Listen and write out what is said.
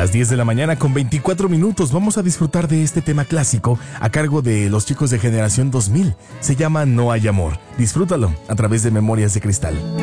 Las 10 de la mañana con 24 minutos vamos a disfrutar de este tema clásico a cargo de los chicos de Generación 2000. Se llama No hay amor. Disfrútalo a través de Memorias de Cristal.